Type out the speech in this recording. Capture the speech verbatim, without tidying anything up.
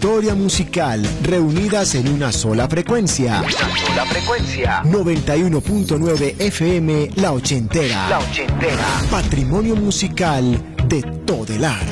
historia musical reunidas en una sola frecuencia. Una sola frecuencia. noventa y uno punto nueve F M La Ochentera. La Ochentera. Patrimonio musical de Todelar.